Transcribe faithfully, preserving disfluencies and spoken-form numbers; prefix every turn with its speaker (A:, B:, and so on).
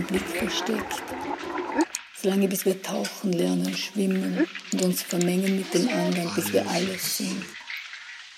A: unseren Blick versteckt. Solange bis wir tauchen lernen, schwimmen und uns vermengen mit den anderen, bis wir alles sind.